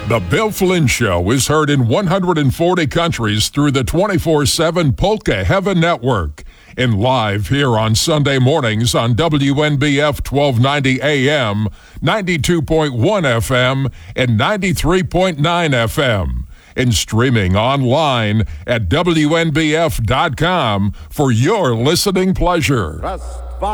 The Bill Flynn Show is heard in 140 countries through the 24/7 Polka Heaven Network and live here on Sunday mornings on WNBF 1290 AM, 92.1 FM, and 93.9 FM, and streaming online at WNBF.com for your listening pleasure.